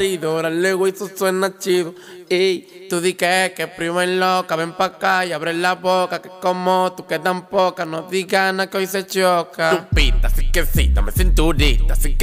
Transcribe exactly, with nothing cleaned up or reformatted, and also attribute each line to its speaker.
Speaker 1: Luego eso suena chido. Ey, tú di que, que primo es loca. Ven pa' acá y abre la boca. Que como tú quedan pocas. No digas nada que hoy se choca. Tu pita, así que sí, dame cinturita. Así que